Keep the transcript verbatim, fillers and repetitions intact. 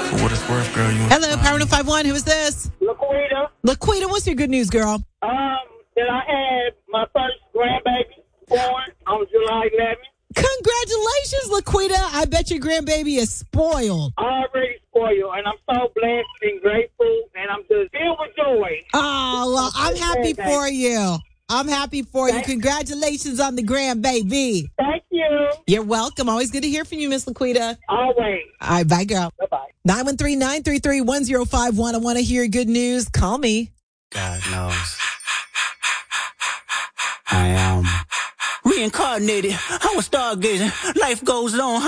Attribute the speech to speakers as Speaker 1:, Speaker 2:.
Speaker 1: For what it's worth, girl, you
Speaker 2: Hello, Power one oh five one. Who is this?
Speaker 3: Laquita.
Speaker 2: Laquita, what's your good news, girl?
Speaker 3: Um, that I had my first grandbaby born on July eleventh.
Speaker 2: Congratulations, Laquita. I bet your grandbaby is spoiled.
Speaker 3: Already spoiled, and I'm so blessed and grateful, and I'm just filled with joy.
Speaker 2: Oh, well, I'm happy for you. I'm happy for you. Congratulations on the grandbaby.
Speaker 3: Thank you.
Speaker 2: You're welcome. Always good to hear from you, Miss Laquita.
Speaker 3: Always.
Speaker 2: All right, bye, girl.
Speaker 3: Bye-bye.
Speaker 2: nine one three, nine three three, one zero five one. I want to hear good news. Call me.
Speaker 1: God knows.
Speaker 4: I am reincarnated. I was stargazing. Life goes on.